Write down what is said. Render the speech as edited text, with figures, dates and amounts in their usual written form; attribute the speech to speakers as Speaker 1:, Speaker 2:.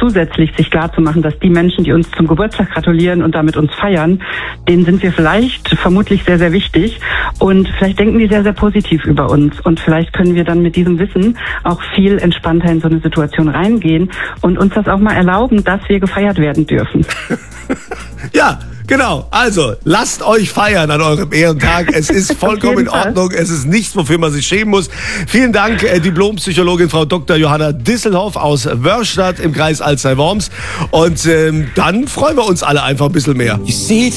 Speaker 1: zusätzlich sich klarzumachen, dass die Menschen, die uns zum Geburtstag gratulieren und damit uns feiern, denen sind wir vermutlich sehr, sehr wichtig. Und vielleicht denken die sehr, sehr positiv über uns. Und vielleicht können wir dann mit diesem Wissen auch viel entspannter in so eine Situation reingehen und uns das auch mal erlauben, dass wir gefeiert werden dürfen.
Speaker 2: Ja, genau. Also, lasst euch feiern an eurem Ehrentag. Es ist vollkommen in Ordnung. Es ist nichts, wofür man sich schämen muss. Vielen Dank, Diplompsychologin Frau Dr. Johanna Disselhoff aus Wörrstadt im Kreis Alzey-Worms. Und dann freuen wir uns alle einfach ein bisschen mehr.